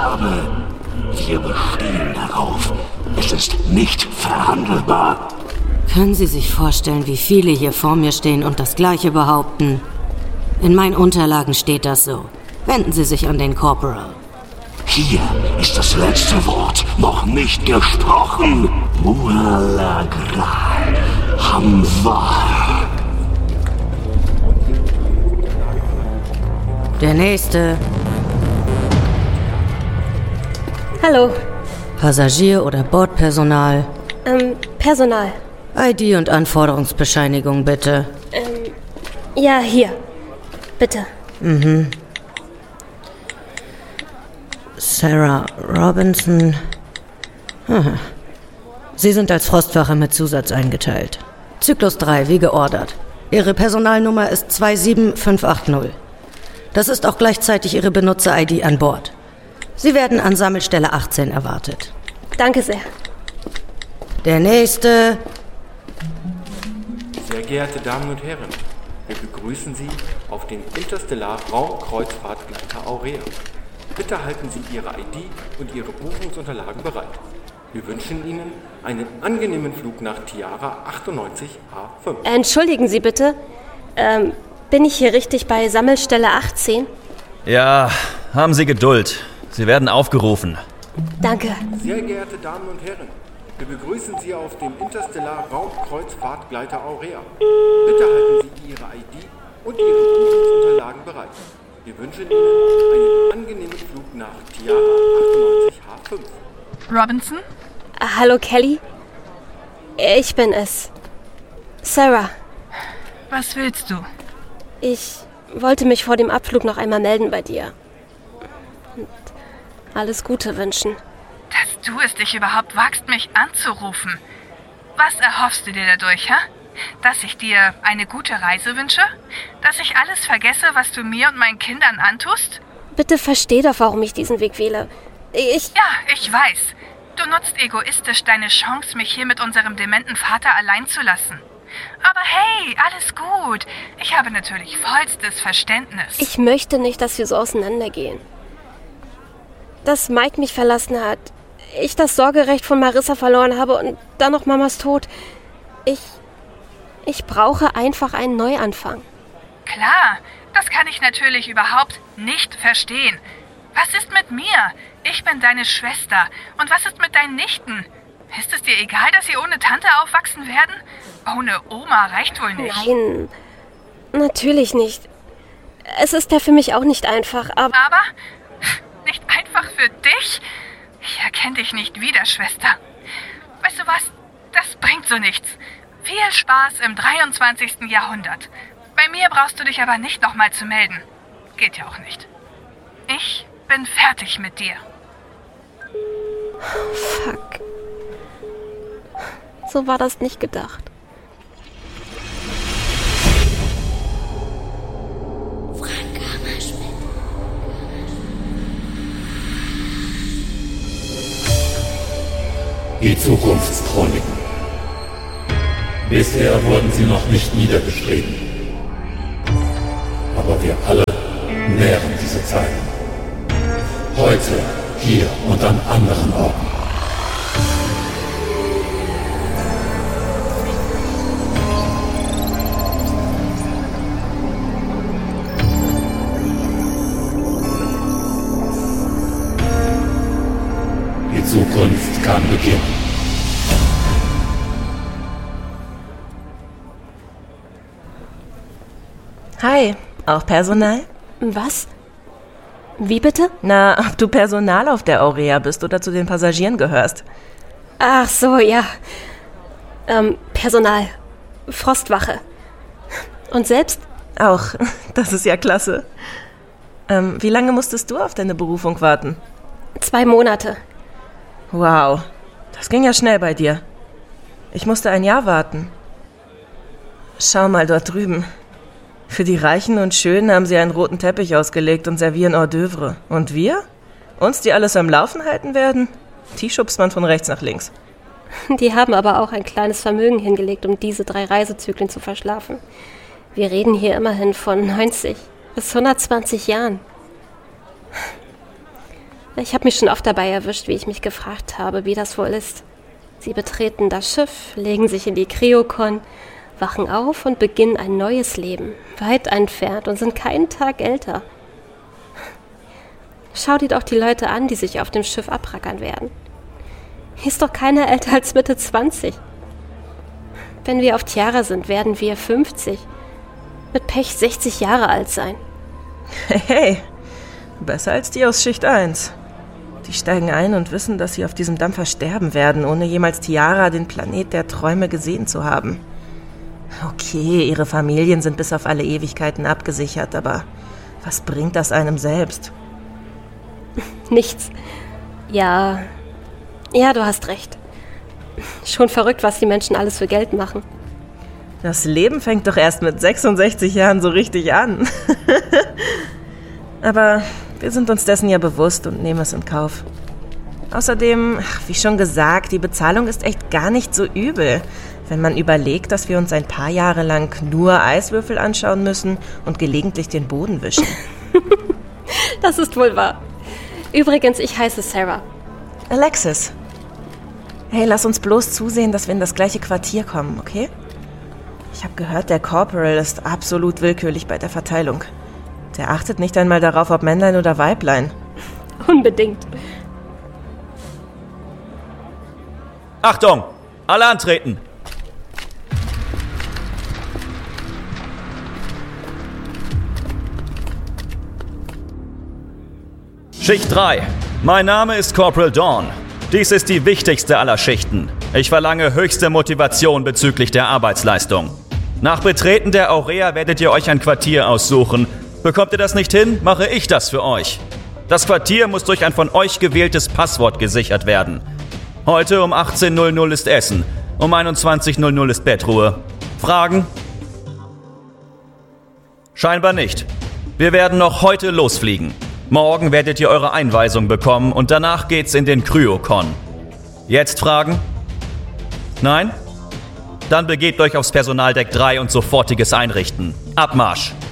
habe. Wir bestehen darauf. Es ist nicht verhandelbar. Können Sie sich vorstellen, wie viele hier vor mir stehen und das Gleiche behaupten? In meinen Unterlagen steht das so. Wenden Sie sich an den Corporal. Hier ist das letzte Wort noch nicht gesprochen. Mualagra Hamvar. Der Nächste. Hallo. Passagier oder Bordpersonal? Personal. ID und Anforderungsbescheinigung, bitte. Ja, hier. Bitte. Sarah Robinson. Aha. Sie sind als Frostwache mit Zusatz eingeteilt. Zyklus 3, wie geordert. Ihre Personalnummer ist 27580. Das ist auch gleichzeitig Ihre Benutzer-ID an Bord. Sie werden an Sammelstelle 18 erwartet. Danke sehr. Der Nächste. Sehr geehrte Damen und Herren, wir begrüßen Sie auf den Interstellar-Raumkreuzfahrtgleiter Aurea. Bitte halten Sie Ihre ID und Ihre Buchungsunterlagen bereit. Wir wünschen Ihnen einen angenehmen Flug nach Tiara 98H5. Entschuldigen Sie bitte. Bin ich hier richtig bei Sammelstelle 18? Ja, haben Sie Geduld. Sie werden aufgerufen. Danke. Sehr geehrte Damen und Herren, wir begrüßen Sie auf dem Interstellar-Raumkreuzfahrtgleiter Aurea. Bitte halten Sie Ihre ID und Ihre Buchungsunterlagen bereit. Wir wünschen Ihnen einen angenehmen Flug nach Tiara 98H5. Robinson? Hallo, Kelly. Ich bin es. Sarah. Was willst du? Ich wollte mich vor dem Abflug noch einmal melden bei dir. Und alles Gute wünschen. Dass du es dich überhaupt wagst, mich anzurufen. Was erhoffst du dir dadurch, hä? Dass ich dir eine gute Reise wünsche? Dass ich alles vergesse, was du mir und meinen Kindern antust? Bitte versteh doch, warum ich diesen Weg wähle. Ja, ich weiß. Du nutzt egoistisch deine Chance, mich hier mit unserem dementen Vater allein zu lassen. Aber hey, alles gut. Ich habe natürlich vollstes Verständnis. Ich möchte nicht, dass wir so auseinandergehen. Dass Mike mich verlassen hat, ich das Sorgerecht von Marissa verloren habe und dann noch Mamas Tod. Ich brauche einfach einen Neuanfang. Klar, das kann ich natürlich überhaupt nicht verstehen. Was ist mit mir? Ich bin deine Schwester. Und was ist mit deinen Nichten? Ist es dir egal, dass sie ohne Tante aufwachsen werden? Ohne Oma reicht wohl nicht. Nein, natürlich nicht. Es ist ja für mich auch nicht einfach, aber... Aber? Nicht einfach für dich? Ich erkenne dich nicht wieder, Schwester. Weißt du was? Das bringt so nichts. Viel Spaß im 23. Jahrhundert. Bei mir brauchst du dich aber nicht nochmal zu melden. Geht ja auch nicht. Ich bin fertig mit dir. Fuck. So war das nicht gedacht. Die Zukunftschroniken. Bisher wurden sie noch nicht niedergeschrieben. Aber wir alle nähren diese Zeiten. Heute, hier und an anderen Orten. Die Zukunft kann beginnen. Hi, auch Personal? Was? Wie bitte? Na, ob du Personal auf der Aurea bist oder zu den Passagieren gehörst. Ach so, ja. Personal. Frostwache. Und selbst? Auch, das ist ja klasse. Wie lange musstest du auf deine Berufung warten? 2 Monate. Wow, das ging ja schnell bei dir. Ich musste 1 Jahr warten. Schau mal dort drüben. Für die Reichen und Schönen haben sie einen roten Teppich ausgelegt und servieren Hors d'oeuvre. Und wir? Uns, die alles am Laufen halten werden? Die schubst man von rechts nach links. Die haben aber auch ein kleines Vermögen hingelegt, um diese 3 Reisezyklen zu verschlafen. Wir reden hier immerhin von 90 bis 120 Jahren. Ich habe mich schon oft dabei erwischt, wie ich mich gefragt habe, wie das wohl ist. Sie betreten das Schiff, legen sich in die Kryokon, wachen auf und beginnen ein neues Leben, weit entfernt und sind keinen Tag älter. Schau dir doch die Leute an, die sich auf dem Schiff abrackern werden. Hier ist doch keiner älter als Mitte 20. Wenn wir auf Tiara sind, werden wir 50. Mit Pech 60 Jahre alt sein. Hey, besser als die aus Schicht 1. Die steigen ein und wissen, dass sie auf diesem Dampfer sterben werden, ohne jemals Tiara, den Planet der Träume, gesehen zu haben. Okay, ihre Familien sind bis auf alle Ewigkeiten abgesichert, aber was bringt das einem selbst? Nichts. Ja, du hast recht. Schon verrückt, was die Menschen alles für Geld machen. Das Leben fängt doch erst mit 66 Jahren so richtig an. Aber wir sind uns dessen ja bewusst und nehmen es in Kauf. Außerdem, wie schon gesagt, die Bezahlung ist echt gar nicht so übel, wenn man überlegt, dass wir uns ein paar Jahre lang nur Eiswürfel anschauen müssen und gelegentlich den Boden wischen. Das ist wohl wahr. Übrigens, ich heiße Sarah. Alexis. Hey, lass uns bloß zusehen, dass wir in das gleiche Quartier kommen, okay? Ich habe gehört, der Corporal ist absolut willkürlich bei der Verteilung. Der achtet nicht einmal darauf, ob Männlein oder Weiblein. Unbedingt. Achtung! Alle antreten! Schicht 3. Mein Name ist Corporal Dawn. Dies ist die wichtigste aller Schichten. Ich verlange höchste Motivation bezüglich der Arbeitsleistung. Nach Betreten der Aurea werdet ihr euch ein Quartier aussuchen. Bekommt ihr das nicht hin, mache ich das für euch. Das Quartier muss durch ein von euch gewähltes Passwort gesichert werden. Heute um 18:00 Uhr ist Essen, um 21:00 Uhr ist Bettruhe. Fragen? Scheinbar nicht. Wir werden noch heute losfliegen. Morgen werdet ihr eure Einweisung bekommen und danach geht's in den Kryokon. Jetzt Fragen? Nein? Dann begebt euch aufs Personaldeck 3 und sofortiges Einrichten. Abmarsch!